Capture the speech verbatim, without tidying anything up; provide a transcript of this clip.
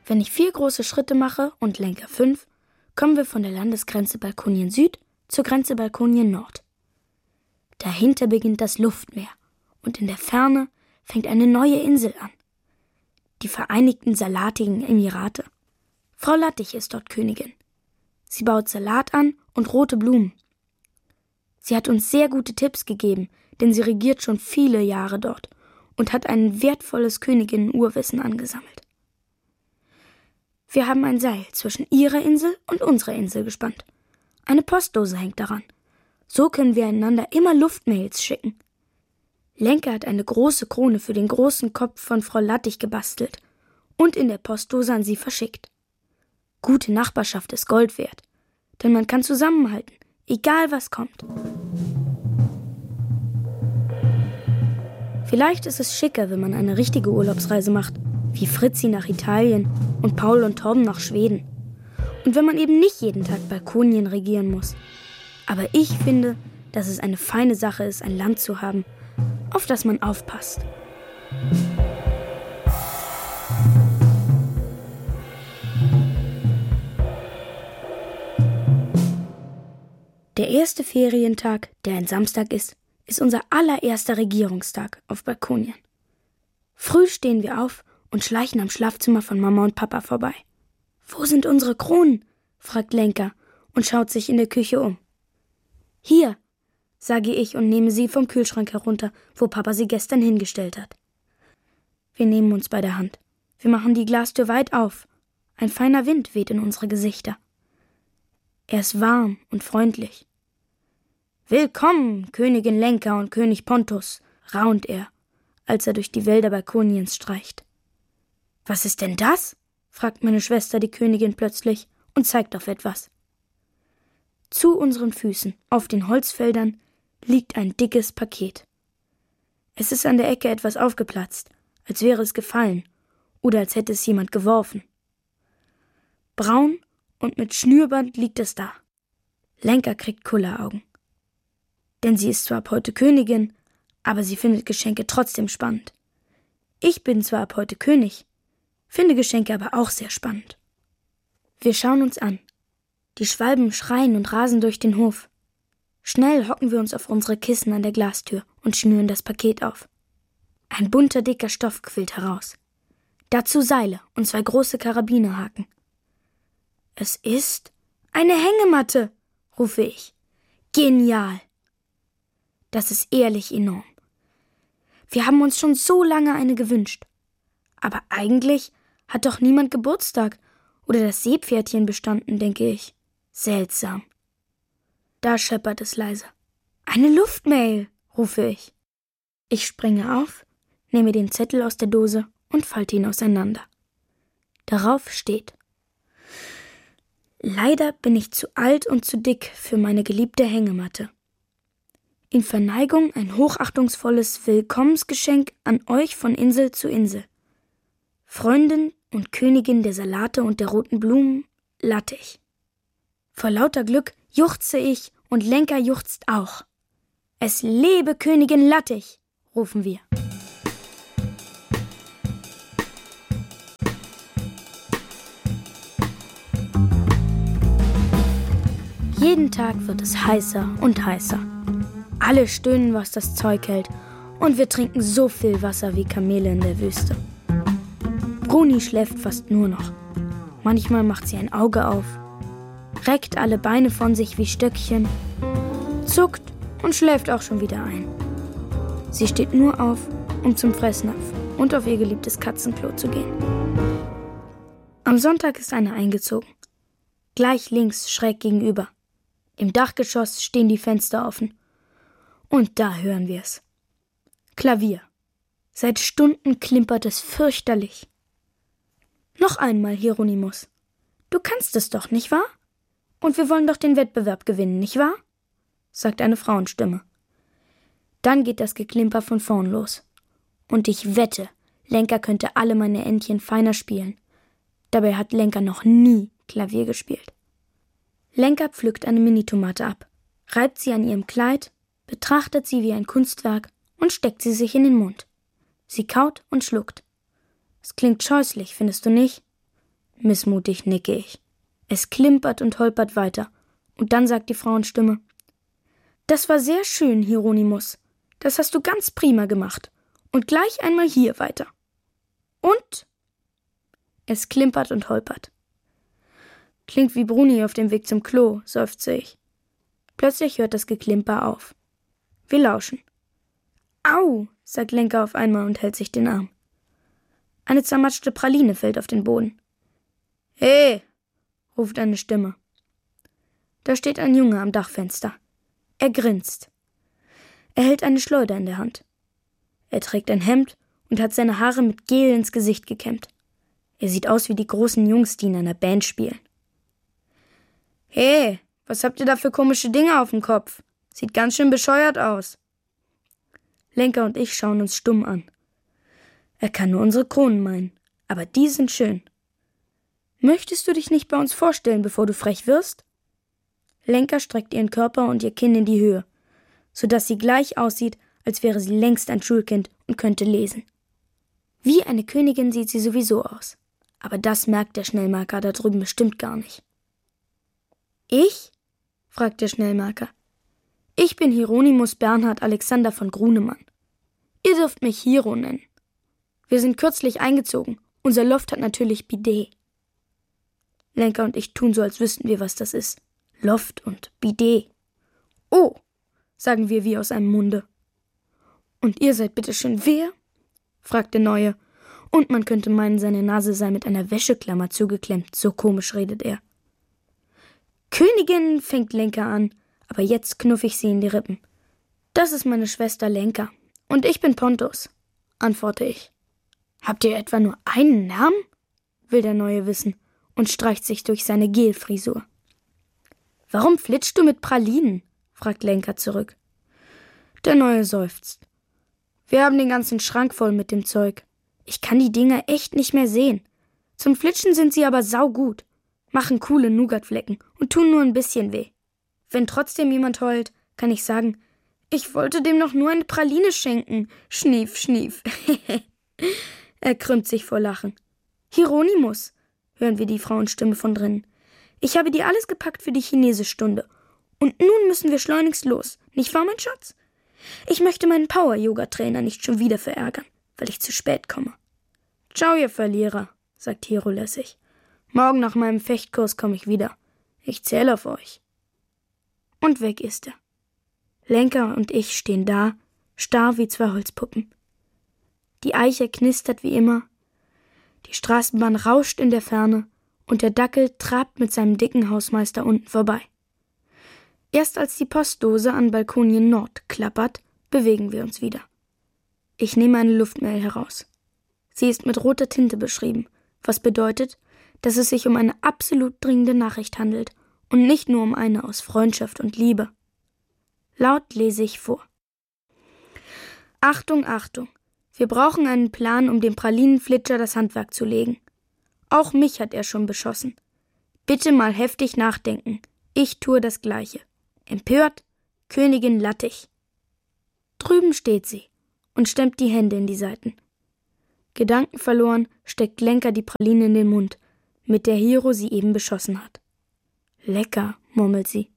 Wenn ich vier große Schritte mache und Lenker fünf, kommen wir von der Landesgrenze Balkonien Süd zur Grenze Balkonien Nord. Dahinter beginnt das Luftmeer und in der Ferne fängt eine neue Insel an. Die Vereinigten Salatigen Emirate. Frau Lattich ist dort Königin. Sie baut Salat an und rote Blumen. Sie hat uns sehr gute Tipps gegeben, denn sie regiert schon viele Jahre dort und hat ein wertvolles Königinnen-Urwissen angesammelt. Wir haben ein Seil zwischen ihrer Insel und unserer Insel gespannt. Eine Postdose hängt daran. So können wir einander immer Luftmails schicken. Lenker hat eine große Krone für den großen Kopf von Frau Lattich gebastelt und in der Postdose an sie verschickt. Gute Nachbarschaft ist Gold wert, denn man kann zusammenhalten, egal was kommt. Vielleicht ist es schicker, wenn man eine richtige Urlaubsreise macht, wie Fritzi nach Italien und Paul und Torben nach Schweden. Und wenn man eben nicht jeden Tag Balkonien regieren muss. Aber ich finde, dass es eine feine Sache ist, ein Land zu haben, auf das man aufpasst. Der erste Ferientag, der ein Samstag ist, ist unser allererster Regierungstag auf Balkonien. Früh stehen wir auf und schleichen am Schlafzimmer von Mama und Papa vorbei. »Wo sind unsere Kronen?« fragt Lenker und schaut sich in der Küche um. »Hier«, sage ich und nehme sie vom Kühlschrank herunter, wo Papa sie gestern hingestellt hat. Wir nehmen uns bei der Hand. Wir machen die Glastür weit auf. Ein feiner Wind weht in unsere Gesichter. Er ist warm und freundlich. »Willkommen, Königin Lenker und König Pontus«, raunt er, als er durch die Wälder Balkoniens streicht. »Was ist denn das?« fragt meine Schwester die Königin plötzlich und zeigt auf etwas. Zu unseren Füßen, auf den Holzfeldern, liegt ein dickes Paket. Es ist an der Ecke etwas aufgeplatzt, als wäre es gefallen oder als hätte es jemand geworfen. Braun und mit Schnürband liegt es da. Lenker kriegt Kulleraugen. Denn sie ist zwar ab heute Königin, aber sie findet Geschenke trotzdem spannend. Ich bin zwar ab heute König, finde Geschenke aber auch sehr spannend. Wir schauen uns an. Die Schwalben schreien und rasen durch den Hof. Schnell hocken wir uns auf unsere Kissen an der Glastür und schnüren das Paket auf. Ein bunter, dicker Stoff quillt heraus. Dazu Seile und zwei große Karabinerhaken. »Es ist eine Hängematte«, rufe ich. »Genial!« Das ist ehrlich enorm. Wir haben uns schon so lange eine gewünscht. Aber eigentlich hat doch niemand Geburtstag oder das Seepferdchen bestanden, denke ich. Seltsam. Da scheppert es leise. »Eine Luftmail«, rufe ich. Ich springe auf, nehme den Zettel aus der Dose und falte ihn auseinander. Darauf steht: »Leider bin ich zu alt und zu dick für meine geliebte Hängematte. In Verneigung ein hochachtungsvolles Willkommensgeschenk an euch von Insel zu Insel. Freundin und Königin der Salate und der roten Blumen, Lattich.« Vor lauter Glück juchze ich und Lenker juchzt auch. »Es lebe Königin Lattich«, rufen wir. Jeden Tag wird es heißer und heißer. Alle stöhnen, was das Zeug hält, und wir trinken so viel Wasser wie Kamele in der Wüste. Bruni schläft fast nur noch. Manchmal macht sie ein Auge auf, reckt alle Beine von sich wie Stöckchen, zuckt und schläft auch schon wieder ein. Sie steht nur auf, um zum Fressnapf und auf ihr geliebtes Katzenklo zu gehen. Am Sonntag ist eine eingezogen. Gleich links, schräg gegenüber. Im Dachgeschoss stehen die Fenster offen. Und da hören wir es. Klavier. Seit Stunden klimpert es fürchterlich. Noch einmal, Hieronymus. Du kannst es doch, nicht wahr? Und wir wollen doch den Wettbewerb gewinnen, nicht wahr? Sagt eine Frauenstimme. Dann geht das Geklimper von vorn los. Und ich wette, Lenker könnte alle meine Entchen feiner spielen. Dabei hat Lenker noch nie Klavier gespielt. Lenker pflückt eine Minitomate ab, reibt sie an ihrem Kleid, betrachtet sie wie ein Kunstwerk und steckt sie sich in den Mund. Sie kaut und schluckt. Es klingt scheußlich, findest du nicht? Missmutig nicke ich. Es klimpert und holpert weiter. Und dann sagt die Frauenstimme: »Das war sehr schön, Hieronymus. Das hast du ganz prima gemacht. Und gleich einmal hier weiter. Und?« Es klimpert und holpert. »Klingt wie Bruni auf dem Weg zum Klo«, seufze ich. Plötzlich hört das Geklimper auf. Wir lauschen. »Au«, sagt Lenka auf einmal und hält sich den Arm. Eine zermatschte Praline fällt auf den Boden. »Hey«, ruft eine Stimme. Da steht ein Junge am Dachfenster. Er grinst. Er hält eine Schleuder in der Hand. Er trägt ein Hemd und hat seine Haare mit Gel ins Gesicht gekämmt. Er sieht aus wie die großen Jungs, die in einer Band spielen. »Hey, was habt ihr da für komische Dinge auf dem Kopf? Sieht ganz schön bescheuert aus.« Lenka und ich schauen uns stumm an. Er kann nur unsere Kronen meinen, aber die sind schön. »Möchtest du dich nicht bei uns vorstellen, bevor du frech wirst?« Lenka streckt ihren Körper und ihr Kinn in die Höhe, sodass sie gleich aussieht, als wäre sie längst ein Schulkind und könnte lesen. Wie eine Königin sieht sie sowieso aus, aber das merkt der Schnellmarker da drüben bestimmt gar nicht. »Ich?« fragt der Schnellmarker. »Ich bin Hieronymus Bernhard Alexander von Grunemann. Ihr dürft mich Hiro nennen. Wir sind kürzlich eingezogen. Unser Loft hat natürlich Bidet.« Lenka und ich tun so, als wüssten wir, was das ist. Loft und Bidet. »Oh«, sagen wir wie aus einem Munde. »Und ihr seid bitteschön wer?« fragt der Neue. Und man könnte meinen, seine Nase sei mit einer Wäscheklammer zugeklemmt, so komisch redet er. »Königin«, fängt Lenka an, aber jetzt knuffe ich sie in die Rippen. »Das ist meine Schwester Lenka. Und ich bin Pontus«, antworte ich. »Habt ihr etwa nur einen Namen?«, will der Neue wissen und streicht sich durch seine Gelfrisur. »Warum flitschst du mit Pralinen?«, fragt Lenka zurück. Der Neue seufzt. »Wir haben den ganzen Schrank voll mit dem Zeug. Ich kann die Dinger echt nicht mehr sehen. Zum Flitschen sind sie aber saugut, machen coole Nougatflecken und tun nur ein bisschen weh. Wenn trotzdem jemand heult, kann ich sagen, ich wollte dem noch nur eine Praline schenken. Schnief, schnief.« Er krümmt sich vor Lachen. »Hieronymus«, hören wir die Frauenstimme von drinnen. »Ich habe dir alles gepackt für die Chinesischstunde. Und nun müssen wir schleunigst los, nicht wahr, mein Schatz? Ich möchte meinen Power-Yoga-Trainer nicht schon wieder verärgern, weil ich zu spät komme.« »Ciao, ihr Verlierer«, sagt Hiro lässig. »Morgen nach meinem Fechtkurs komme ich wieder. Ich zähle auf euch.« Und weg ist er. Lenka und ich stehen da, starr wie zwei Holzpuppen. Die Eiche knistert wie immer, die Straßenbahn rauscht in der Ferne und der Dackel trabt mit seinem dicken Hausmeister unten vorbei. Erst als die Postdose an Balkonien Nord klappert, bewegen wir uns wieder. Ich nehme eine Luftmail heraus. Sie ist mit roter Tinte beschrieben, was bedeutet, dass es sich um eine absolut dringende Nachricht handelt und nicht nur um eine aus Freundschaft und Liebe. Laut lese ich vor. »Achtung, Achtung! Wir brauchen einen Plan, um dem Pralinenflitscher das Handwerk zu legen. Auch mich hat er schon beschossen. Bitte mal heftig nachdenken. Ich tue das Gleiche. Empört, Königin Lattich.« Drüben steht sie und stemmt die Hände in die Seiten. Gedankenverloren steckt Lenka die Praline in den Mund, mit der Hiro sie eben beschossen hat. »Lecker«, murmelt sie.